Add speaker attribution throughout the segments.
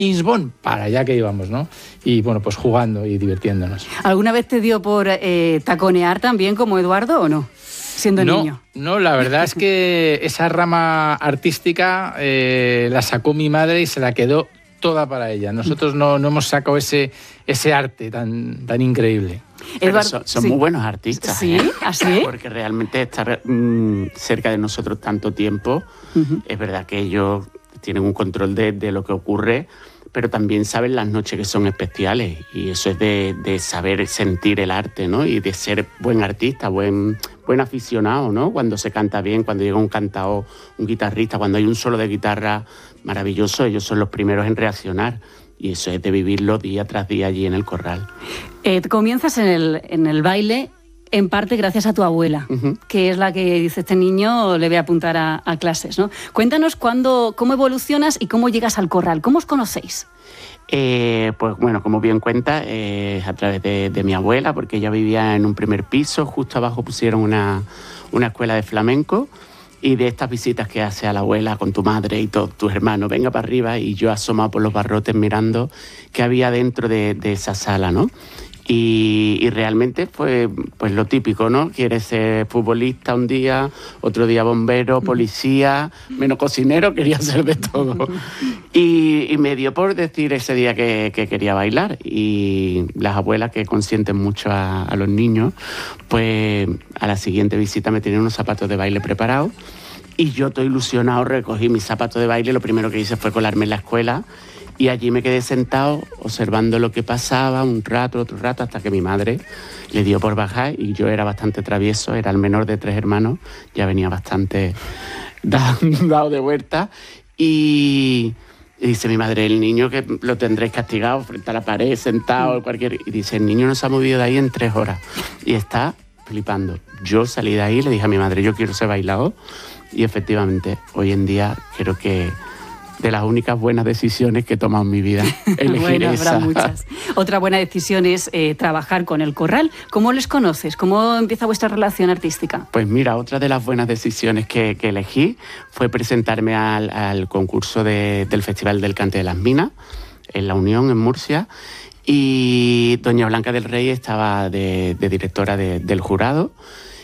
Speaker 1: James Bond, para allá que íbamos, ¿no? Y bueno, pues jugando y divirtiéndonos.
Speaker 2: ¿Alguna vez te dio por taconear también como Eduardo o no? Siendo niño.
Speaker 1: No, la verdad es que esa rama artística la sacó mi madre y se la quedó toda para ella. Nosotros no hemos sacado ese arte tan increíble.
Speaker 3: Eduardo, son muy buenos artistas.
Speaker 2: ¿Sí? ¿Así?
Speaker 3: Porque realmente estar cerca de nosotros tanto tiempo, es verdad que ellos tienen un control de lo que ocurre, pero también saben las noches que son especiales, y eso es de saber sentir el arte, ¿no? Y de ser buen artista, buen aficionado, ¿no? Cuando se canta bien, cuando llega un cantao, un guitarrista, cuando hay un solo de guitarra maravilloso, ellos son los primeros en reaccionar. Y eso es de vivirlo día tras día allí en el corral.
Speaker 2: Comienzas en el baile, en parte gracias a tu abuela, que es la que dice, este niño le voy a apuntar a clases, ¿no? Cuéntanos cómo evolucionas y cómo llegas al corral. ¿Cómo os conocéis?
Speaker 3: Pues bueno, como bien cuenta, a través de mi abuela, porque ella vivía en un primer piso, justo abajo pusieron una escuela de flamenco, y de estas visitas que hace a la abuela con tu madre y todos tus hermanos, venga para arriba, y yo asomado por los barrotes mirando qué había dentro de esa sala, ¿no? Y realmente fue pues lo típico, ¿no? Quieres ser futbolista un día, otro día bombero, policía, menos cocinero, quería ser de todo. Y me dio por decir ese día que quería bailar. Y las abuelas, que consienten mucho a los niños, pues a la siguiente visita me tenían unos zapatos de baile preparados. Y yo, todo ilusionado, recogí mis zapatos de baile. Lo primero que hice fue colarme en la escuela. Y allí me quedé sentado observando lo que pasaba, un rato, otro rato, hasta que mi madre le dio por bajar, y yo era bastante travieso, era el menor de 3 hermanos, ya venía bastante dado de vuelta, y dice mi madre, el niño que lo tendréis castigado frente a la pared, sentado, y dice, el niño no se ha movido de ahí en 3 horas, y está flipando. Yo salí de ahí y le dije a mi madre, yo quiero ser bailador, y efectivamente, hoy en día creo que de las únicas buenas decisiones que he tomado en mi vida, elegir esa.
Speaker 2: Habrá muchas. Otra buena decisión es trabajar con el corral. ¿Cómo les conoces? ¿Cómo empieza vuestra relación artística?
Speaker 3: Pues mira, otra de las buenas decisiones que elegí fue presentarme al concurso del Festival del Cante de las Minas, en La Unión, en Murcia, y doña Blanca del Rey estaba de directora del jurado.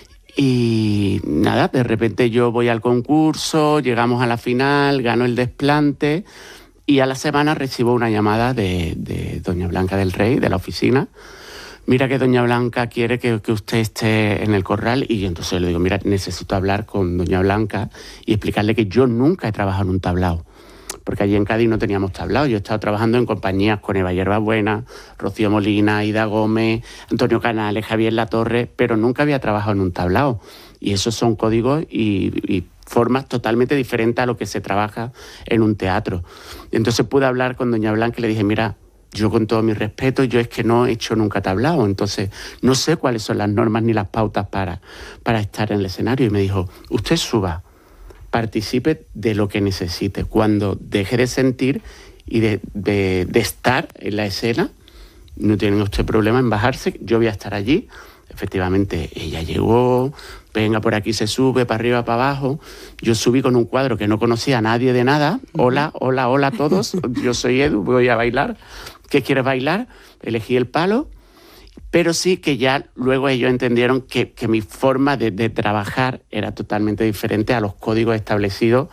Speaker 3: Y nada, de repente yo voy al concurso, llegamos a la final, gano el desplante, y a la semana recibo una llamada de doña Blanca del Rey, de la oficina. Mira que doña Blanca quiere que usted esté en el corral, y yo entonces le digo, mira, necesito hablar con doña Blanca y explicarle que yo nunca he trabajado en un tablao. Porque allí en Cádiz no teníamos tablao. Yo he estado trabajando en compañías con Eva Hierbabuena, Rocío Molina, Ida Gómez, Antonio Canales, Javier Latorre, pero nunca había trabajado en un tablao. Y esos son códigos y formas totalmente diferentes a lo que se trabaja en un teatro. Entonces pude hablar con doña Blanca y le dije, mira, yo con todo mi respeto, yo es que no he hecho nunca tablao, entonces no sé cuáles son las normas ni las pautas para estar en el escenario. Y me dijo, usted suba, participe de lo que necesite. Cuando deje de sentir y de estar en la escena, no tiene usted problema en bajarse, yo voy a estar allí. Efectivamente, ella llegó, venga, por aquí se sube, para arriba, para abajo. Yo subí con un cuadro que no conocía a nadie de nada. Hola, hola, hola a todos, yo soy Edu, voy a bailar. ¿Qué quieres bailar? Elegí el palo. Pero sí que ya luego ellos entendieron que mi forma de trabajar era totalmente diferente a los códigos establecidos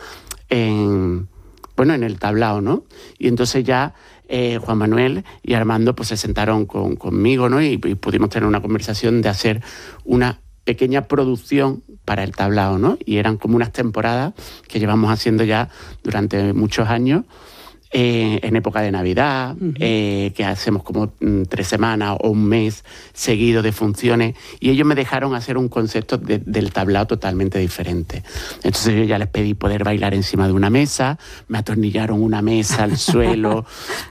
Speaker 3: en el tablao, ¿no? Y entonces ya Juan Manuel y Armando pues se sentaron conmigo, ¿no? Y pudimos tener una conversación de hacer una pequeña producción para el tablao, ¿no? Y eran como unas temporadas que llevamos haciendo ya durante muchos años. En época de Navidad, que hacemos como 3 semanas o un mes seguido de funciones, y ellos me dejaron hacer un concepto del tablao totalmente diferente. Entonces yo ya les pedí poder bailar encima de una mesa, me atornillaron una mesa al suelo,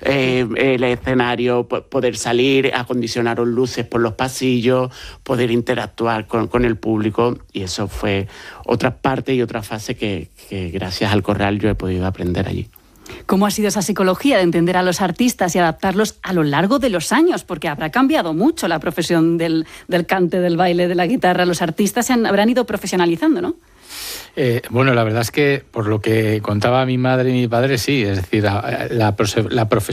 Speaker 3: el escenario, poder salir, acondicionaron luces por los pasillos, poder interactuar con el público, y eso fue otra parte y otra fase que gracias al corral yo he podido aprender allí.
Speaker 2: ¿Cómo ha sido esa psicología de entender a los artistas y adaptarlos a lo largo de los años? Porque habrá cambiado mucho la profesión del cante, del baile, de la guitarra. Los artistas habrán ido profesionalizando, ¿no?
Speaker 1: Bueno, la verdad es que por lo que contaba mi madre y mi padre, sí, es decir, la profesión